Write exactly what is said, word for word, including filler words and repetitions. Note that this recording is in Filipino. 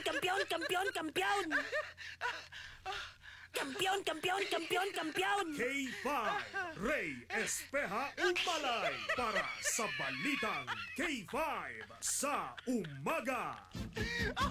Kampiyon, kampiyon, kampiyon! Kampiyon, kampiyon, kampiyon, kampiyon! K five, Ray Espeja Umalay para sa Balitang K five sa Umaga.